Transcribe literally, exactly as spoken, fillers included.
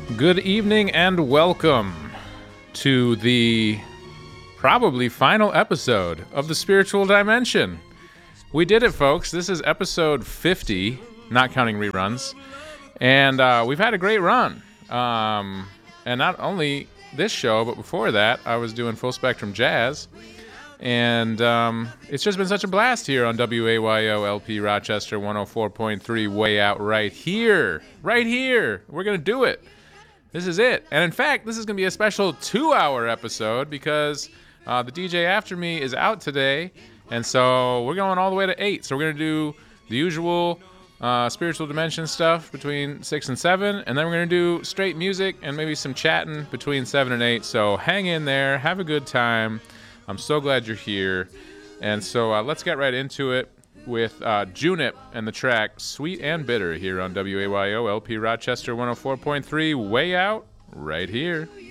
Good evening and welcome to the probably final episode of The Spiritual Dimension. We did it, folks. This is episode fifty, not counting reruns. And uh, we've had a great run. Um, and not only this show, but before that, I was doing Full Spectrum Jazz. And um, it's just been such a blast here on W A Y O L P Rochester one oh four point three, way out right here. Right here. We're going to do it. This is it. And in fact, this is going to be a special two-hour episode because uh, the D J after me is out today. And so we're going all the way to eight. So we're going to do the usual uh, Spiritual Dimension stuff between six and seven. And then we're going to do straight music and maybe some chatting between seven and eight. So hang in there. Have a good time. I'm so glad you're here. And so uh, let's get right into it with uh, Junip and the track Sweet and Bitter here on W A Y O L P Rochester one oh four point three, way out right here.